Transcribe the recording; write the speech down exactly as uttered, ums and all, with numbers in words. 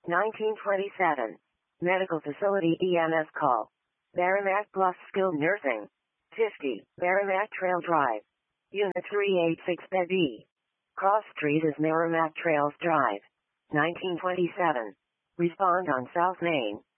nineteen twenty-seven. Medical facility E M S call. Merrimack Bluff Skilled Nursing. fifty. Merrimack Trail Drive. Unit three eighty-six Bed E. Cross Street is Merrimack Trails Drive. nineteen twenty-seven. Respond on South Main.